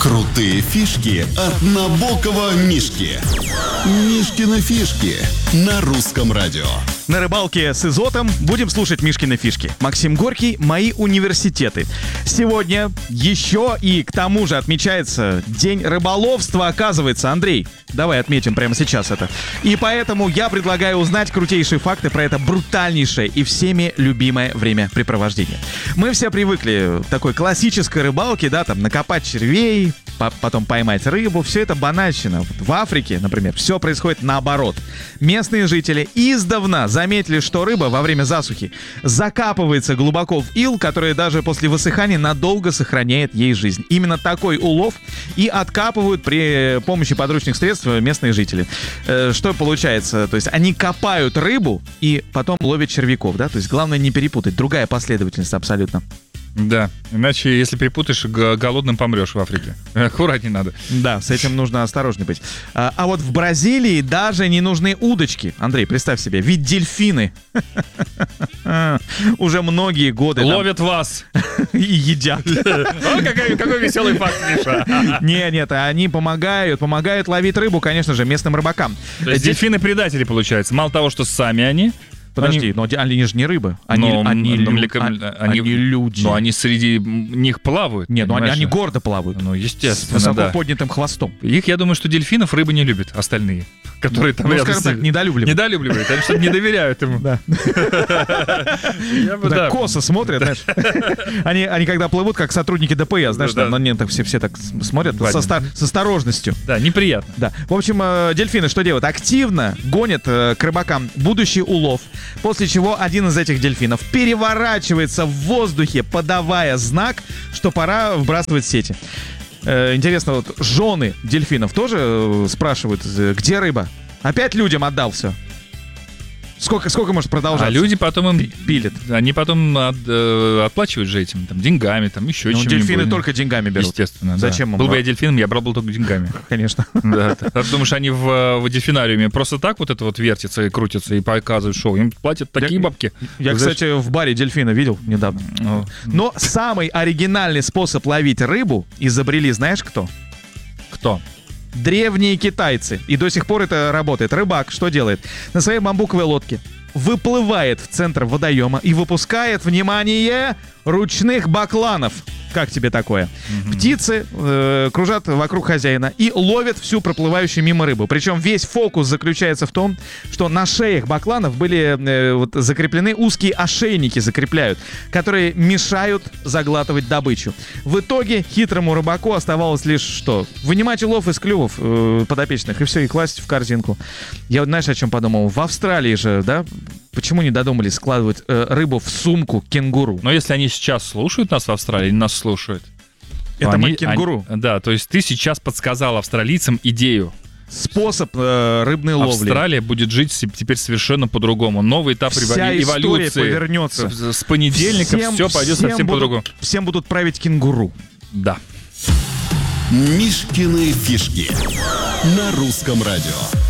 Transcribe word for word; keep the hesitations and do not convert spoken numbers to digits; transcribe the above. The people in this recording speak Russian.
Крутые фишки от Набокова Мишки. Мишкины фишки на русском радио. На рыбалке с Изотом будем слушать Мишкины фишки. Максим Горький, мои университеты. Сегодня еще и к тому же отмечается День рыболовства, оказывается. Андрей, давай отметим прямо сейчас это. И поэтому я предлагаю узнать крутейшие факты про это брутальнейшее и всеми любимое времяпрепровождение. Мы все привыкли к такой классической рыбалке, да, там накопать червей, потом поймать рыбу. Все это банальщина. В Африке, например, все происходит наоборот. Местные жители издавна заметили, что рыба во время засухи закапывается глубоко в ил, который даже после высыхания надолго сохраняет ей жизнь. Именно такой улов и откапывают при помощи подручных средств местные жители. Что получается? То есть они копают рыбу и потом ловят червяков, да? То есть главное не перепутать. Другая последовательность абсолютно. Да, иначе, если перепутаешь, голодным помрешь в Африке. Аккуратнее надо. Да, с этим нужно осторожнее быть. А, а вот в Бразилии даже не нужны удочки. Андрей, представь себе, ведь дельфины уже многие годы ловят вас и едят. Какой веселый факт, Миша. Нет, нет, они помогают, помогают ловить рыбу, конечно же, местным рыбакам. То есть дельфины предатели, получается. Мало того, что сами они... Подожди, они... но они же не рыбы. Они, но, они, но лю... млеко... они, они... они люди. Но они среди них плавают. Нет, но они, они гордо плавают. Ну, естественно, с высоко да. поднятым хвостом. Их, я думаю, что дельфинов рыбы не любят, остальные. Которые там ну, рядом скажем с... так, недолюбливают. Недолюбливают, они что-то не доверяют ему. Да. Да, косо смотрят, знаешь. Они, они когда плывут, как сотрудники ДПС, знаешь, да, там, да. но нет, так все, все так смотрят с, оста- с осторожностью. Да, неприятно. Да. В общем, э, дельфины что делают? Активно гонят э, к рыбакам будущий улов, после чего один из этих дельфинов переворачивается в воздухе, подавая знак, что пора вбрасывать сети. Э, интересно, вот жены дельфинов тоже э, спрашивают, где рыба? Опять людям отдал все. Сколько, сколько может продолжаться? А люди потом им пилят. Они потом от, э, отплачивают же этим, там, деньгами, там, еще ну, чем-нибудь. Дельфины только деньгами берут. Естественно, Зачем да. им? Был бы я дельфином, я брал бы только деньгами. Конечно. Да. Ты думаешь, они в, в дельфинариуме просто так вот это вот вертятся и крутятся и показывают шоу? Им платят такие я, бабки. Я, кстати, в баре дельфина видел недавно. Ну. Но самый оригинальный способ ловить рыбу изобрели, знаешь кто? Кто? Древние китайцы. И до сих пор это работает. Рыбак что делает? На своей бамбуковой лодке выплывает в центр водоема и выпускает, внимание, ручных бакланов. Как тебе такое? Mm-hmm. Птицы э, кружат вокруг хозяина и ловят всю проплывающую мимо рыбу. Причем весь фокус заключается в том, что на шеях бакланов были э, вот, закреплены узкие ошейники, закрепляют, которые мешают заглатывать добычу. В итоге хитрому рыбаку оставалось лишь что? Вынимать улов из клювов э, подопечных и все, и класть в корзинку. Я вот знаешь, о чем подумал? В Австралии же, да? Почему не додумались складывать э, рыбу в сумку кенгуру? Но если они сейчас слушают нас в Австралии, нас слушают. Это мы они, кенгуру. Они, да, то есть ты сейчас подсказал австралийцам идею. Способ э, рыбной ловли. Австралия будет жить теперь совершенно по-другому. Новый этап Вся эволюции. История повернется. С понедельника всем, все пойдет всем совсем будут, по-другому. Всем будут править кенгуру. Да. Мишкины фишки на русском радио.